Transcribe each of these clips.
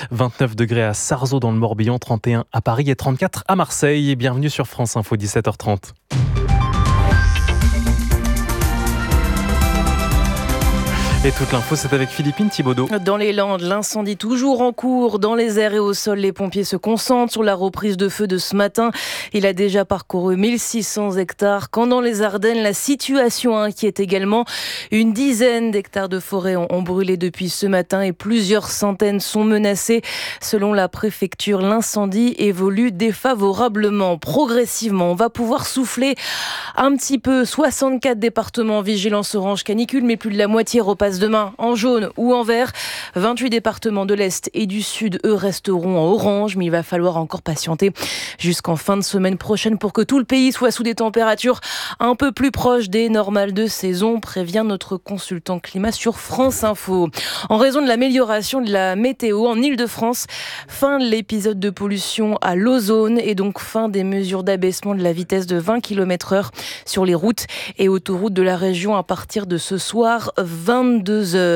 29 degrés à Sarzeau dans le Morbihan, 31 à Paris et 34 à Marseille. Et bienvenue sur France Info, 17h30. Et toute l'info, c'est avec Philippine Thibaudot. Dans les Landes, l'incendie toujours en cours. Dans les airs et au sol, les pompiers se concentrent sur la reprise de feu de ce matin. Il a déjà parcouru 1600 hectares. Quand dans les Ardennes, la situation inquiète également. Une dizaine d'hectares de forêt ont brûlé depuis ce matin et plusieurs centaines sont menacées. Selon la préfecture, l'incendie évolue défavorablement. Progressivement, on va pouvoir souffler un petit peu. 64 départements en vigilance orange canicule, mais plus de la moitié repasse demain en jaune ou en vert. 28 départements de l'Est et du Sud, eux, resteront en orange, mais il va falloir encore patienter jusqu'en fin de semaine prochaine pour que tout le pays soit sous des températures un peu plus proches des normales de saison, prévient notre consultant climat sur France Info. En raison de l'amélioration de la météo en Île-de-France, fin de l'épisode de pollution à l'ozone et donc fin des mesures d'abaissement de la vitesse de 20 km/h sur les routes et autoroutes de la région à partir de ce soir 22h.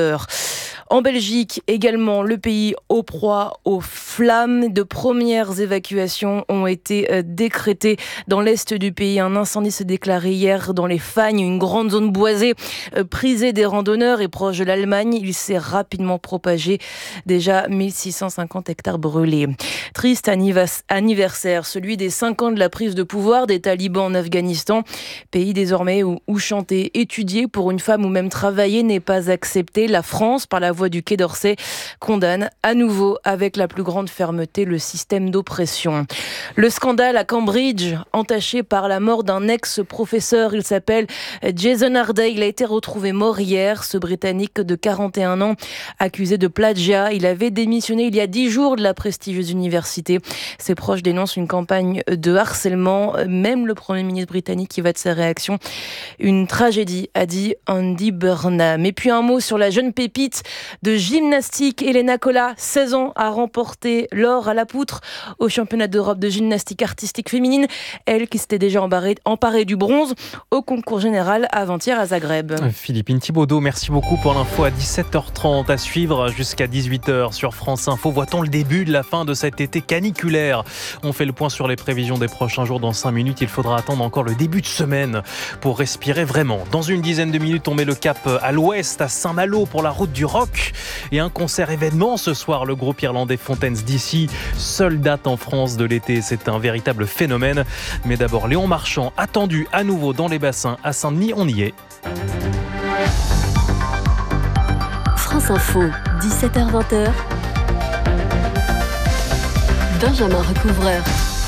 En Belgique, également, le pays au proie aux flammes. De premières évacuations ont été décrétées dans l'est du pays. Un incendie s'est déclaré hier dans les Fagnes, une grande zone boisée prisée des randonneurs et proche de l'Allemagne. Il s'est rapidement propagé. Déjà 1650 hectares brûlés. Triste anniversaire, celui des 5 ans de la prise de pouvoir des talibans en Afghanistan. Pays désormais où chanter, étudier pour une femme ou même travailler n'est pas accepté. La France, par la voix du Quai d'Orsay, condamne à nouveau avec la plus grande fermeté le système d'oppression. Le scandale à Cambridge, entaché par la mort d'un ex-professeur, il s'appelle Jason Harday. Il a été retrouvé mort hier. Ce Britannique de 41 ans, accusé de plagiat. Il avait démissionné il y a 10 jours de la prestigieuse université. Ses proches dénoncent une campagne de harcèlement. Même le Premier ministre britannique qui va de sa réaction. Une tragédie, a dit Andy Burnham. Et puis un mot sur la jeune pépite de gymnastique, Elena Cola, 16 ans, a remporté l'or à la poutre au championnat d'Europe de gymnastique artistique féminine. Elle qui s'était déjà emparée du bronze au concours général avant-hier à Zagreb. Philippine Thibaudot, merci beaucoup pour l'info à 17h30 à suivre jusqu'à 18h sur France Info. Voit-on le début de la fin de cet été caniculaire? On fait le point sur les prévisions des prochains jours dans 5 minutes. Il faudra attendre encore le début de semaine pour respirer vraiment. Dans une dizaine de minutes, on met le cap à l'ouest, à Saint-Malo pour la route du rock et un concert événement ce soir. Le groupe irlandais Fontaines DC, seule date en France de l'été, c'est un véritable phénomène. Mais d'abord Léon Marchand, attendu à nouveau dans les bassins à Saint-Denis, on y est. France Info, 17h-20h. Benjamin Recouvreur.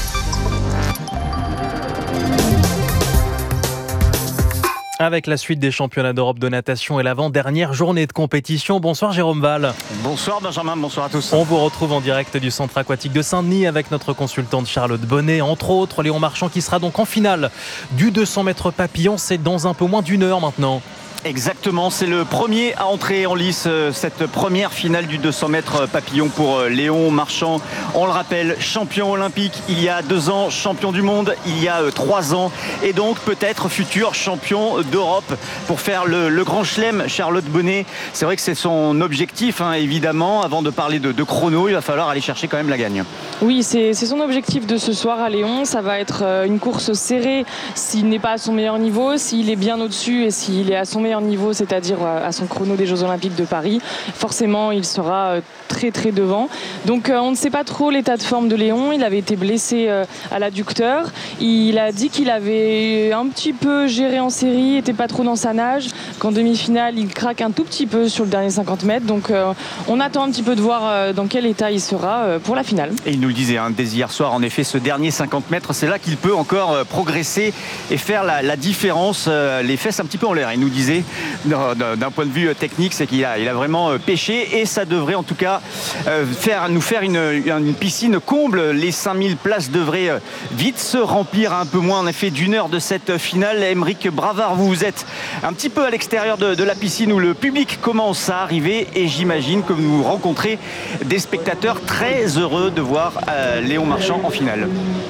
Avec la suite des championnats d'Europe de natation et l'avant-dernière journée de compétition. Bonsoir Jérôme Val. Bonsoir Benjamin, bonsoir à tous. On vous retrouve en direct du centre aquatique de Saint-Denis avec notre consultante Charlotte Bonnet, entre autres Léon Marchand qui sera donc en finale du 200 mètres papillon. C'est dans un peu moins d'une heure maintenant. Exactement, c'est le premier à entrer en lice, cette première finale du 200 mètres papillon pour Léon Marchand. On le rappelle, champion olympique il y a 2 ans, champion du monde il y a 3 ans et donc peut-être futur champion d'Europe pour faire le grand chelem. Charlotte Bonnet, c'est vrai que c'est son objectif évidemment. Avant de parler de chrono, il va falloir aller chercher quand même la gagne. Oui, c'est son objectif de ce soir à Léon. Ça va être une course serrée s'il n'est pas à son meilleur niveau, s'il est bien au-dessus et s'il est à son meilleur niveau, c'est-à-dire à son chrono des Jeux Olympiques de Paris. Forcément, il sera très très devant. Donc on ne sait pas trop l'état de forme de Léon. Il avait été blessé à l'adducteur. Il a dit qu'il avait un petit peu géré en série, était pas trop dans sa nage. Qu'en demi-finale, il craque un tout petit peu sur le dernier 50 mètres. Donc on attend un petit peu de voir dans quel état il sera pour la finale. Et il nous le disait dès hier soir, en effet, ce dernier 50 mètres, c'est là qu'il peut encore progresser et faire la différence, les fesses un petit peu en l'air. Il nous disait d'un point de vue technique, c'est qu'il a vraiment pêché et ça devrait en tout cas nous faire une piscine comble. Les 5000 places devraient vite se remplir à un peu moins en effet d'une heure de cette finale. Aymeric Bravard, vous êtes un petit peu à l'extérieur de la piscine où le public commence à arriver et j'imagine que vous rencontrez des spectateurs très heureux de voir Léon Marchand en finale.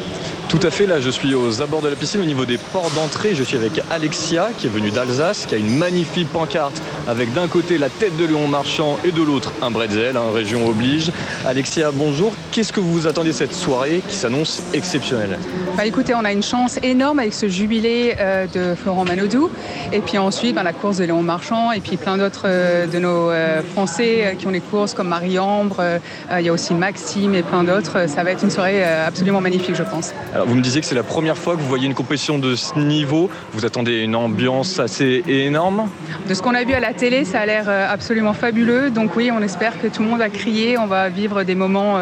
Tout à fait, là je suis aux abords de la piscine, au niveau des portes d'entrée. Je suis avec Alexia qui est venue d'Alsace, qui a une magnifique pancarte avec d'un côté la tête de Léon Marchand et de l'autre un bretzel, région oblige. Alexia, bonjour. Qu'est-ce que vous attendez de cette soirée qui s'annonce exceptionnelle? Écoutez, on a une chance énorme avec ce jubilé de Florent Manodou. Et puis ensuite, la course de Léon Marchand et puis plein d'autres de nos Français qui ont des courses comme Marie-Ambre. Il y a aussi Maxime et plein d'autres. Ça va être une soirée absolument magnifique, je pense. Alors, vous me disiez que c'est la première fois que vous voyez une compétition de ce niveau. Vous attendez une ambiance assez énorme? De ce qu'on a vu à la télé, ça a l'air absolument fabuleux. Donc oui, on espère que tout le monde va crier. On va vivre des moments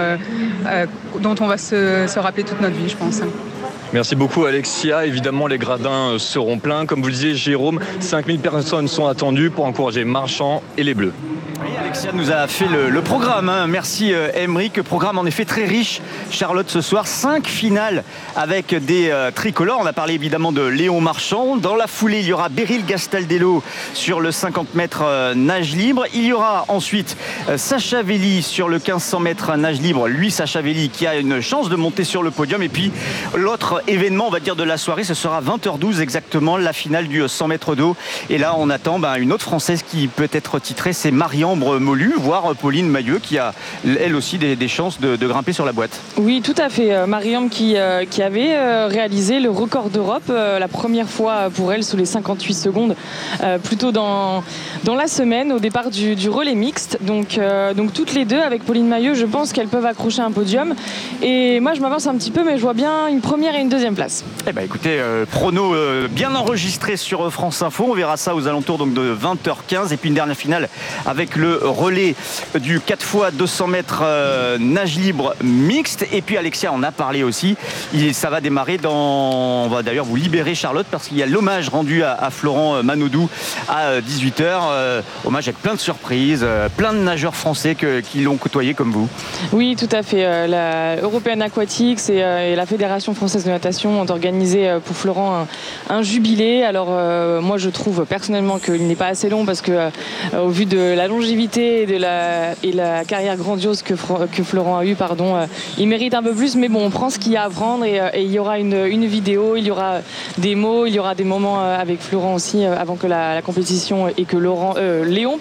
dont on va se rappeler toute notre vie, je pense. Merci beaucoup Alexia. Évidemment, les gradins seront pleins. Comme vous le disiez, Jérôme, 5000 personnes sont attendues pour encourager Marchand et les Bleus. Oui, Alexia nous a fait le programme. Merci Aymeric. Programme en effet très riche. Charlotte, ce soir, 5 finales avec des tricolores. On a parlé évidemment de Léon Marchand. Dans la foulée, il y aura Beryl Gastaldello sur le 50 mètres nage libre. Il y aura ensuite Sacha Velli sur le 1500 mètres nage libre. Lui, Sacha Velli, qui a une chance de monter sur le podium. Et puis l'autre événement, on va dire, de la soirée, ce sera 20h12 exactement, la finale du 100 mètres d'eau. Et là, on attend une autre Française qui peut être titrée, c'est Marie-Ambre Molu, voire Pauline Mailleux, qui a elle aussi des chances de grimper sur la boîte. Oui, tout à fait. Marie-Ambre qui avait réalisé le record d'Europe la première fois pour elle sous les 58 secondes, plutôt dans la semaine au départ du relais mixte. Donc toutes les deux, avec Pauline Mailleux, je pense qu'elles peuvent accrocher un podium. Et moi, je m'avance un petit peu, mais je vois bien une première et une deuxième place. Écoutez, prono bien enregistré sur France Info. On verra ça aux alentours donc de 20h15. Et puis une dernière finale avec le relais du 4x200 mètres nage libre mixte. Et puis Alexia en a parlé aussi. Ça va démarrer on va d'ailleurs vous libérer, Charlotte, parce qu'il y a l'hommage rendu à Florent Manodou à 18h. Hommage avec plein de surprises, plein de nageurs français qui l'ont côtoyé comme vous. Oui, tout à fait. La European Aquatics et la Fédération française de natation ont organisé pour Florent un jubilé. Alors moi je trouve personnellement qu'il n'est pas assez long parce que au vu de la longévité et la carrière grandiose que Florent a eu, il mérite un peu plus, mais bon, on prend ce qu'il y a à prendre et il y aura une vidéo, il y aura des mots, il y aura des moments avec Florent aussi avant que la compétition et que Léon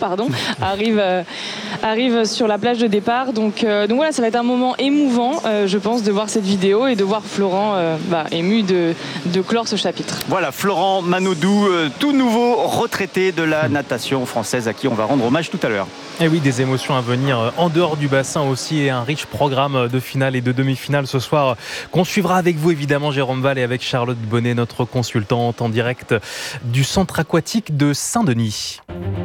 arrive sur la plage de départ. Donc voilà, ça va être un moment émouvant, je pense, de voir cette vidéo et de voir Florent ému de clore ce chapitre. Voilà, Florent Manodou, tout nouveau retraité de la natation française à qui on va rendre hommage tout à l'heure. Et oui, des émotions à venir en dehors du bassin aussi, et un riche programme de finale et de demi-finale ce soir qu'on suivra avec vous évidemment, Jérôme Val, et avec Charlotte Bonnet, notre consultante en direct du centre aquatique de Saint-Denis.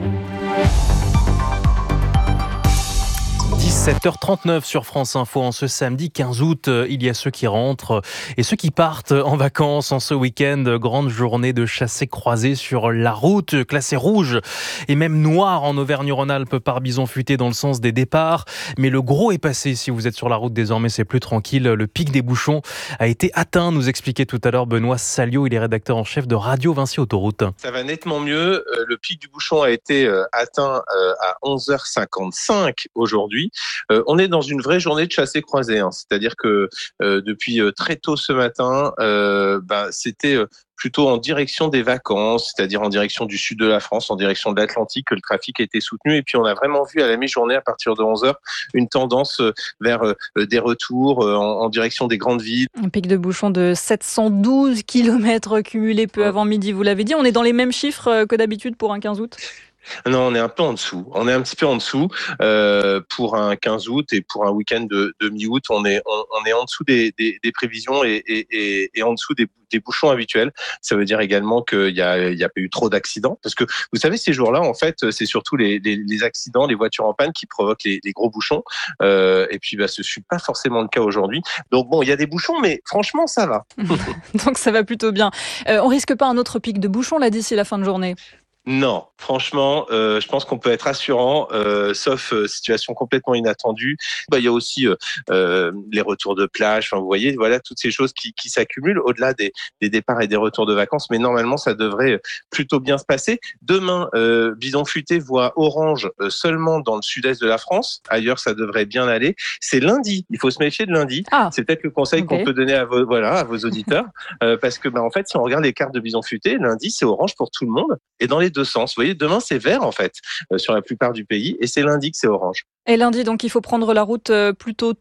17h39 sur France Info en ce samedi 15 août. Il y a ceux qui rentrent et ceux qui partent en vacances en ce week-end. Grande journée de chassés-croisés sur la route, classée rouge et même noire en Auvergne-Rhône-Alpes par bison futé dans le sens des départs. Mais le gros est passé. Si vous êtes sur la route désormais, c'est plus tranquille. Le pic des bouchons a été atteint, nous expliquait tout à l'heure Benoît Salliot. Il est rédacteur en chef de Radio Vinci Autoroute. Ça va nettement mieux. Le pic du bouchon a été atteint à 11h55 aujourd'hui. On est dans une vraie journée de chassés-croisés, c'est-à-dire que depuis très tôt ce matin, c'était plutôt en direction des vacances, c'est-à-dire en direction du sud de la France, en direction de l'Atlantique, que le trafic a été soutenu. Et puis on a vraiment vu à la mi-journée, à partir de 11h, une tendance vers des retours en direction des grandes villes. Un pic de bouchon de 712 km cumulé peu avant midi, vous l'avez dit. On est dans les mêmes chiffres que d'habitude pour un 15 août ? Non, on est un peu en dessous. On est un petit peu en dessous pour un 15 août et pour un week-end de mi-août. On est en dessous des prévisions et en dessous des bouchons habituels. Ça veut dire également qu'il y a pas eu trop d'accidents, parce que vous savez, ces jours-là, en fait, c'est surtout les accidents, les voitures en panne qui provoquent les gros bouchons. Et puis, ce n'est pas forcément le cas aujourd'hui. Donc bon, il y a des bouchons, mais franchement, ça va. Donc ça va plutôt bien. On risque pas un autre pic de bouchons là d'ici la fin de journée? Non, franchement, je pense qu'on peut être rassurant, sauf situation complètement inattendue. Il y a aussi les retours de plage. Enfin, vous voyez, voilà toutes ces choses qui s'accumulent au-delà des départs et des retours de vacances. Mais normalement, ça devrait plutôt bien se passer. Demain, Bison Futé voit orange seulement dans le sud-est de la France. Ailleurs, ça devrait bien aller. C'est lundi. Il faut se méfier de lundi. C'est peut-être le conseil qu'on peut donner à vos auditeurs, parce que en fait, si on regarde les cartes de Bison Futé, lundi c'est orange pour tout le monde et dans les deux sens. Vous voyez, demain c'est vert en fait sur la plupart du pays et c'est lundi que c'est orange. Et lundi, donc, il faut prendre la route plutôt